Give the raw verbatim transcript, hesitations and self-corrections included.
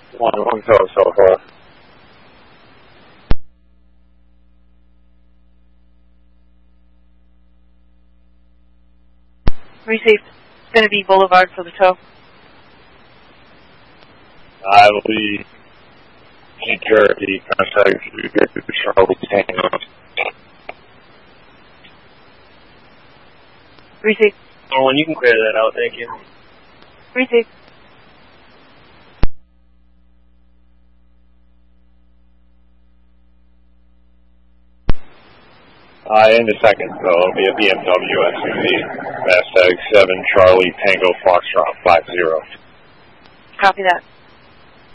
One, one, so, so far. Received. It's going to be Boulevard for the tow. I will be New Jersey, contact Charlie Tango. Received. Oh, and you can clear that out, thank you. Received. Uh, in a second, so it'll be a B M W S U V. Hashtag seven Charlie Tango Foxtrot five zero. Copy that.